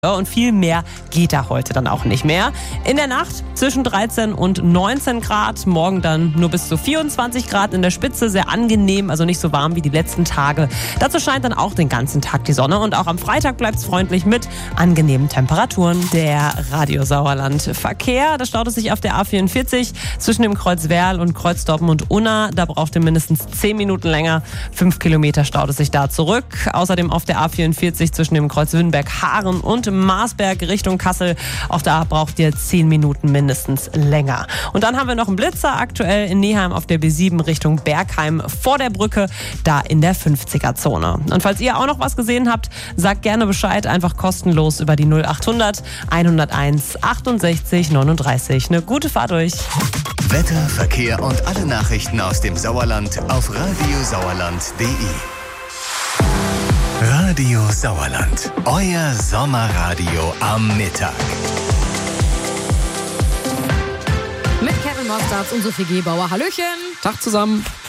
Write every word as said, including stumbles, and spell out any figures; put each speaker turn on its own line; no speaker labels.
Und viel mehr geht da heute dann auch nicht mehr. In der Nacht zwischen dreizehn und neunzehn Grad, morgen dann nur bis zu vierundzwanzig Grad in der Spitze, sehr angenehm, also nicht so warm wie die letzten Tage. Dazu scheint dann auch den ganzen Tag die Sonne und auch am Freitag bleibt es freundlich mit angenehmen Temperaturen. Der Radio Sauerland Verkehr, da staut es sich auf der A vierundvierzig zwischen dem Kreuz Werl und Kreuz Dortmund Unna. Da braucht ihr mindestens zehn Minuten länger. Fünf Kilometer staut es sich da zurück. Außerdem auf der A vierundvierzig zwischen dem Kreuz Wünnberg-Haaren und Marsberg Richtung Kassel. Auch da braucht ihr zehn Minuten mindestens länger. Und dann haben wir noch einen Blitzer aktuell in Neheim auf der B sieben Richtung Bergheim vor der Brücke, da in der fünfziger-Zone. Und falls ihr auch noch was gesehen habt, sagt gerne Bescheid, einfach kostenlos über die null achthundert hunderteins achtundsechzig neununddreißig. Eine gute Fahrt euch.
Wetter, Verkehr und alle Nachrichten aus dem Sauerland auf radiosauerland punkt de. Radio Sauerland, euer Sommerradio am Mittag.
Mit Kevin Mostards und Sophie Gebauer. Hallöchen.
Tag zusammen.